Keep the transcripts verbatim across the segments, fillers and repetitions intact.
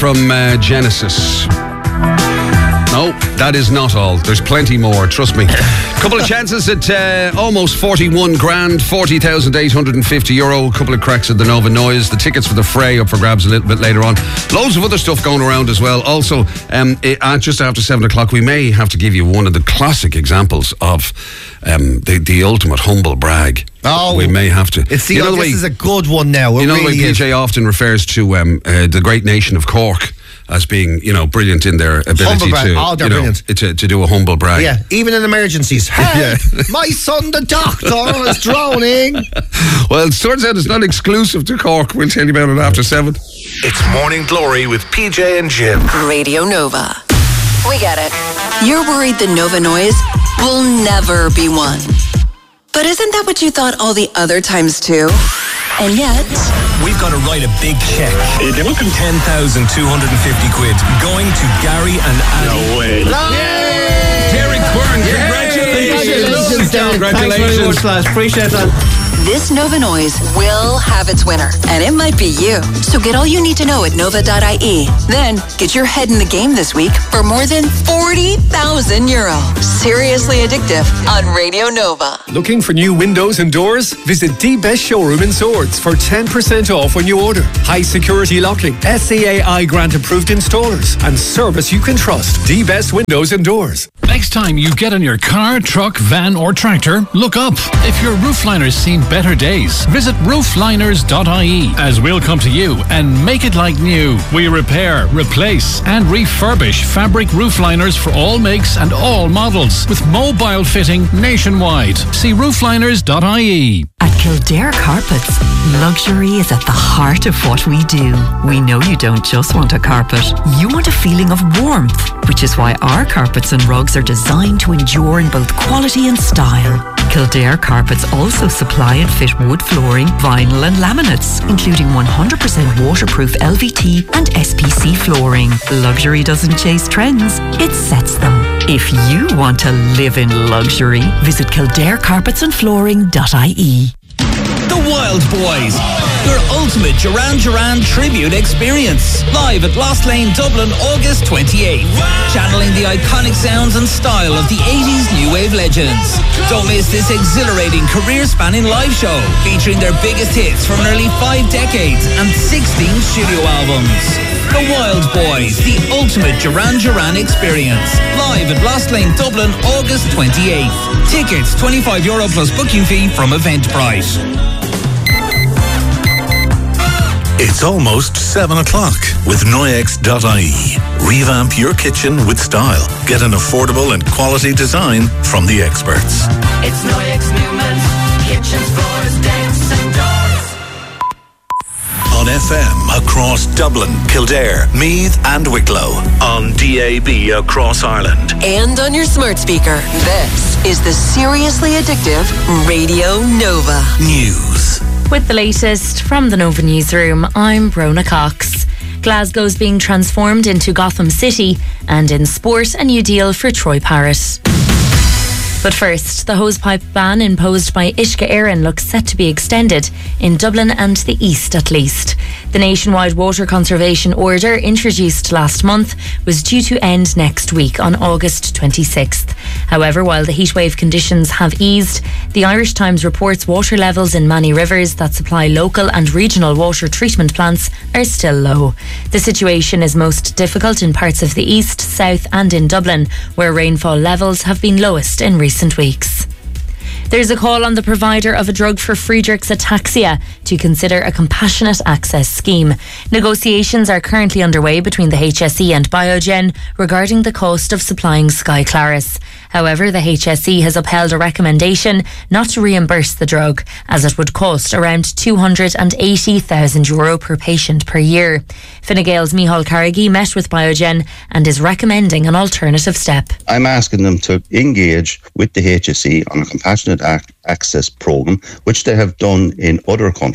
from uh, Genesis. No, that is not all. There's plenty more, trust me. Couple of chances at uh, almost forty-one grand, forty thousand eight hundred fifty euro. A couple of cracks at the Nova Noise. The tickets for the fray up for grabs a little bit later on. Loads of other stuff going around as well. Also, um, it, uh, just after seven o'clock, we may have to give you one of the classic examples of um, the, the ultimate humble brag. Oh, we may have to. It's the, you know oh, the this way, is a good one now. It you know really the way P J is. often refers to um, uh, the great nation of Cork as being, you know, brilliant in their ability Humble brag. to, Oh, they're you know, brilliant. to, to do a humble brag. Yeah, even in emergencies. Hey, Yeah. my son, the doctor, is drowning. Well, it turns out it's not exclusive to Cork. We'll tell you about it after seven. It's Morning Glory with P J and Jim. Radio Nova. We get it. You're worried the Nova Noise will never be won. But isn't that what you thought all the other times too? And yet... We've got to write a big check. ten thousand two hundred fifty quid going to Gary and Annie. No way. Derek Byrne, congratulations. Congratulations, Derek. Congratulations. Thanks very much, lads. Appreciate that. This Nova Noise will have its winner, and it might be you. So get all you need to know at nova dot I E. Then get your head in the game this week for more than forty thousand euro. Seriously addictive on Radio Nova. Looking for new windows and doors? Visit The Best Showroom in Swords for ten percent off when you order. High security locking, S A A I grant approved installers, and service you can trust. The Best Windows and Doors. Next time you get in your car, truck, van or tractor, look up. If your roof liner's seen better days, visit roofliners dot I E as we'll come to you and make it like new. We repair, replace and refurbish fabric roof liners for all makes and all models with mobile fitting nationwide. See roofliners dot I E. At Kildare Carpets, luxury is at the heart of what we do. We know you don't just want a carpet. You want a feeling of warmth, which is why our carpets and rugs are designed to endure in both quality and style. Kildare Carpets also supply and fit wood flooring, vinyl and laminates, including one hundred percent waterproof L V T and S P C flooring. Luxury doesn't chase trends, it sets them. If you want to live in luxury, visit kildare carpets and flooring dot I E. The Wild Boys, your ultimate Duran Duran tribute experience. Live at Lost Lane, Dublin, August twenty-eighth. Channeling the iconic sounds and style of the eighties new wave legends. Don't miss this exhilarating career-spanning live show featuring their biggest hits from nearly five decades and sixteen studio albums. The Wild Boys, the ultimate Duran Duran experience. Live at Lost Lane, Dublin, August twenty-eighth. Tickets, twenty-five euro plus booking fee from Eventbrite. It's almost seven o'clock with Noyex dot I E. Revamp your kitchen with style. Get an affordable and quality design from the experts. It's Noyex Newman's kitchens, floors, decks and doors. On F M across Dublin, Kildare, Meath and Wicklow. On D A B across Ireland. And on your smart speaker, this is the seriously addictive Radio Nova. News. With the latest from the Nova Newsroom, I'm Brona Cox. Glasgow's being transformed into Gotham City, and in sport, a new deal for Troy Parrott. But first, the hosepipe ban imposed by Uisce Éireann looks set to be extended in Dublin and the East at least. The nationwide water conservation order introduced last month was due to end next week on August twenty-sixth. However, while the heatwave conditions have eased, the Irish Times reports water levels in many rivers that supply local and regional water treatment plants are still low. The situation is most difficult in parts of the east, south and in Dublin, where rainfall levels have been lowest in recent weeks. There's a call on the provider of a drug for Friedreich's ataxia to consider a compassionate access scheme. Negotiations are currently underway between the H S E and Biogen regarding the cost of supplying Skyclarys. However, the H S E has upheld a recommendation not to reimburse the drug, as it would cost around two hundred eighty thousand euro per patient per year. Fine Gael's Micheál Carrigy met with Biogen and is recommending an alternative step. I'm asking them to engage with the H S E on a compassionate ac- access programme, which they have done in other countries,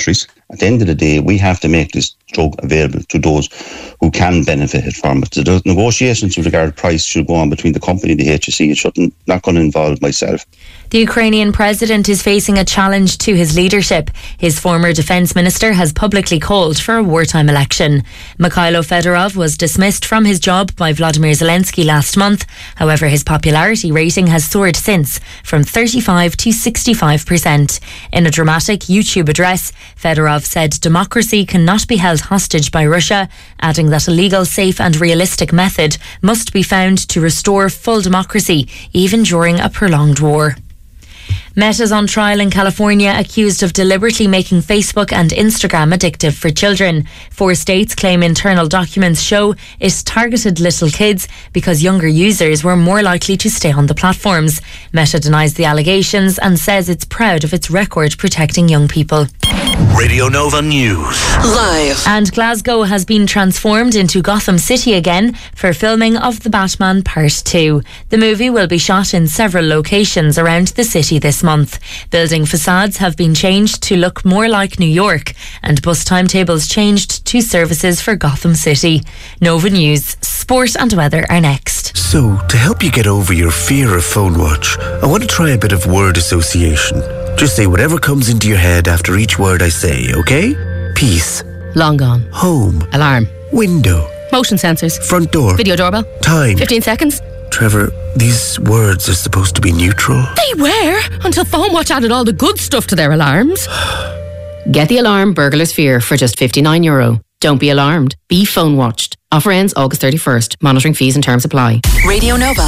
At the end of the day, we have to make this drug available to those who can benefit from it. The negotiations with regard to price should go on between the company and the H S E. It shouldn't, not going to involve myself. The Ukrainian president is facing a challenge to his leadership. His former defence minister has publicly called for a wartime election. Mikhailo Fedorov was dismissed from his job by Vladimir Zelensky last month. However, his popularity rating has soared since, from thirty-five to sixty-five percent. In a dramatic YouTube address, Fedorov said democracy cannot be held hostage by Russia, adding that a legal, safe and realistic method must be found to restore full democracy, even during a prolonged war. Meta's on trial in California, accused of deliberately making Facebook and Instagram addictive for children. Four states claim internal documents show it targeted little kids because younger users were more likely to stay on the platforms. Meta denies the allegations and says it's proud of its record protecting young people. Radio Nova News. Live. And Glasgow has been transformed into Gotham City again for filming of The Batman Part two. The movie will be shot in several locations around the city this month. Building facades have been changed to look more like New York, and bus timetables changed to services for Gotham City. Nova News, sport and weather are next. So, to help you get over your fear of phone watch, I want to try a bit of word association. Just say whatever comes into your head after each word I say, okay? Peace. Long gone. Home. Alarm. Window. Motion sensors. Front door. Video doorbell. Time. fifteen seconds. Trevor, these words are supposed to be neutral. They were, until Phone Watch added all the good stuff to their alarms. Get the alarm Burglar's Fear for just fifty-nine euro. Don't be alarmed. Be phone watched. Offer ends August thirty-first. Monitoring fees and terms apply. Radio Nova.